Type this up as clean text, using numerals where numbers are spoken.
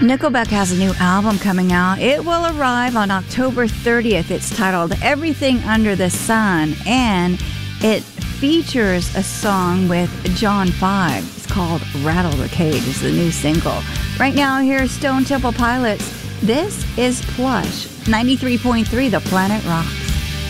Nickelback has a new album coming out. It will arrive on October 30th. It's titled Everything Under the Sun, and it features a song with John 5. It's called Rattle the Cage. It's the new single. Right now, here's Stone Temple Pilots. This is Plush, 93.3 The Planet Rocks.